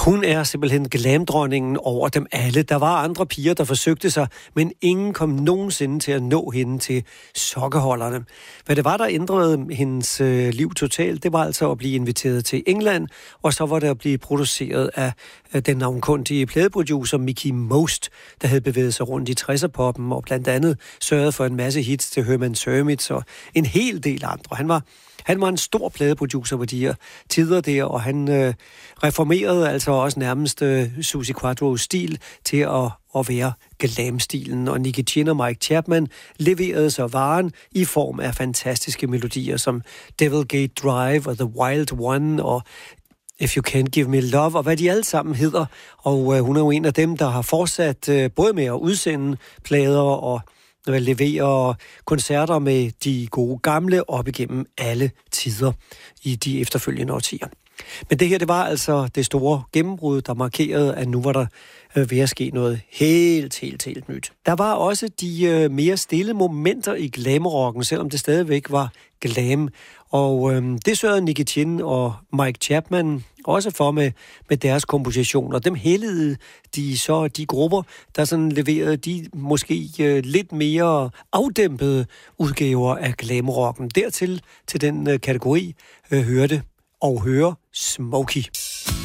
Hun er simpelthen glamdronningen over dem alle. Der var andre piger, der forsøgte sig, men ingen kom nogensinde til at nå hende til sokkeholderne. Hvad det var, der ændrede hendes liv totalt, det var altså at blive inviteret til England, og så var det at blive produceret af den navnkundige pladeproducer Mickie Most, der havde bevæget sig rundt i 60'er-poppen og blandt andet sørget for en masse hits til Herman's Hermits og en hel del andre. Han var en stor pladeproducer på de her tider der, og han reformerede altså også nærmest Suzi Quatros stil til at være glam-stilen. Og Nicky Chinn og Mike Chapman leverede så varen i form af fantastiske melodier som Devil Gate Drive og The Wild One og If You Can't Give Me Love, og hvad de alle sammen hedder. Og hun er jo en af dem, der har fortsat både med at udsende plader og levere koncerter med de gode gamle op igennem alle tider i de efterfølgende årtier. Men det her, det var altså det store gennembrud, der markerede, at nu var der ved at ske noget helt nyt. Der var også de mere stille momenter i glamrocken, selvom det stadigvæk var glam. Og det sørgede Nicky Chinn og Mike Chapman også for med deres kompositioner. Dem hældede de grupper, der sådan leverede de måske lidt mere afdæmpede udgaver af glamrocken. Dertil til den kategori hørte og hører Smokey.